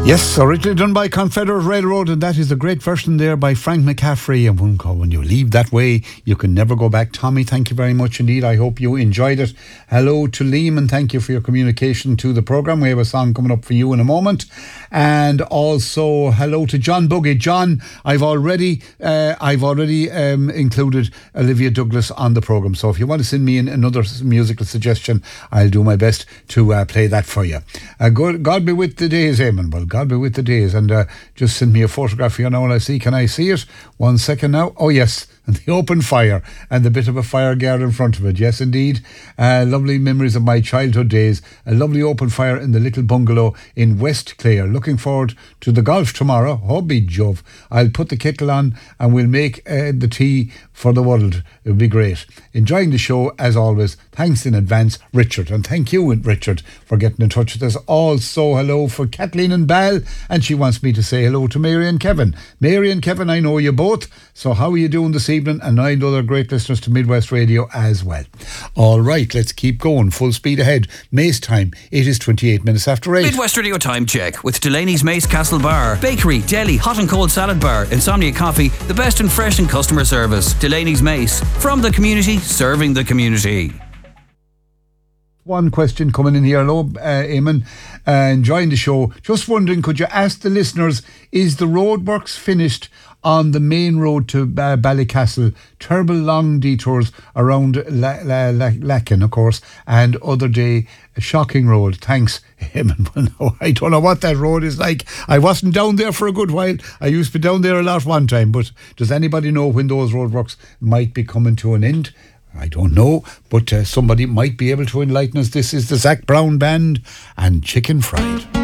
Yes, originally done by Confederate Railroad, and that is a great version there by Frank McCaffrey. And when you leave that way, you can never go back. Tommy, thank you very much indeed. I hope you enjoyed it. Hello to Liam, and thank you for your communication to the programme. We have a song coming up for you in a moment. And also hello to John Buggy. John, I've already included Olivia Douglas on the programme. So if you want to send me in another musical suggestion, I'll do my best to play that for you. God be with the days, Eamon. Well, God be with the days. And just send me a photograph here now when I see. Can I see it? 1 second now. Oh, yes. And the open fire and the bit of a fire guard in front of it. Yes, indeed. Lovely memories of my childhood days. A lovely open fire in the little bungalow in West Clare. Looking forward to the golf tomorrow. Hobby Jove. I'll put the kettle on and we'll make the tea for the world. It'll be great. Enjoying the show as always. Thanks in advance, Richard. And thank you, Richard, for getting in touch with us. Also, hello for Kathleen and Bal. And she wants me to say hello to Mary and Kevin. Mary and Kevin, I know you both. So how are you doing this evening? And I know they're great listeners to Midwest Radio as well. All right, let's keep going. Full speed ahead. Mace time. It is 28 minutes after 8. Midwest Radio time check with Delaney's Mace Castle Bar. Bakery, deli, hot and cold salad bar, Insomnia Coffee, the best in fresh and customer service. Delaney's Mace. From the community, serving the community. One question coming in here. Hello, Eamon. Enjoying the show. Just wondering, could you ask the listeners, is the roadworks finished on the main road to Ballycastle? Terrible long detours around Lacken, of course, and other day, a shocking road. Thanks, Eamon. Well, no, I don't know what that road is like. I wasn't down there for a good while. I used to be down there a lot one time, but does anybody know when those roadworks might be coming to an end? I don't know, but somebody might be able to enlighten us. This is the Zach Brown Band and Chicken Fried.